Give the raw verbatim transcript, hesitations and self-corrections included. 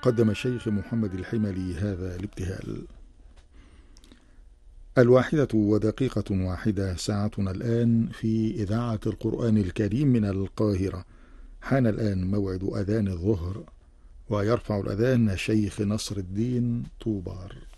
قدم الشيخ محمد الحملي هذا الابتهال. الواحدة ودقيقة واحدة ساعتنا الآن في إذاعة القرآن الكريم من القاهرة. حان الآن موعد أذان الظهر، ويرفع الأذان الشيخ نصر الدين طوبار.